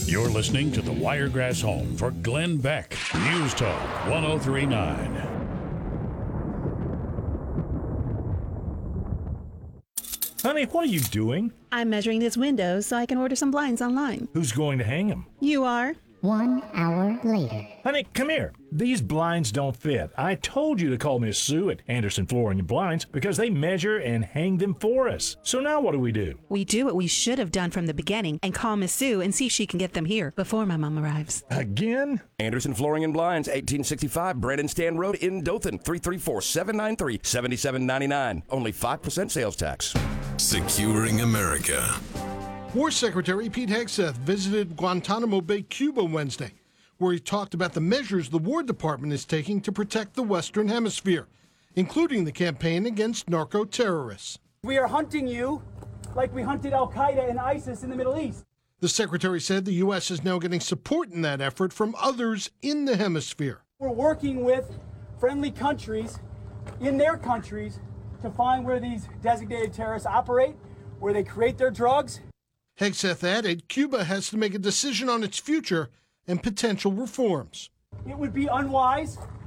You're listening to the Wiregrass Home for Glenn Beck. News Talk 1039. Honey, what are you doing? I'm measuring this window so I can order some blinds online. Who's going to hang them? You are? 1 hour later. Honey, come here. These blinds don't fit. I told you to call Miss Sue at Anderson Flooring and Blinds because they measure and hang them for us. So now what do? We do what we should have done from the beginning and call Miss Sue and see if she can get them here before my mom arrives. Again? Anderson Flooring and Blinds, 1865 Brandon Stand Road in Dothan, 334-793-7799. Only 5% sales tax. Securing America. War Secretary Pete Hegseth visited Guantanamo Bay, Cuba Wednesday, where he talked about the measures the War Department is taking to protect the Western Hemisphere, including the campaign against narco-terrorists. We are hunting you like we hunted al-Qaeda and ISIS in the Middle East. The secretary said the U.S. is now getting support in that effort from others in the hemisphere. We're working with friendly countries in their countries to find where these designated terrorists operate, where they create their drugs. Hegseth added Cuba has to make a decision on its future and potential reforms. It would be unwise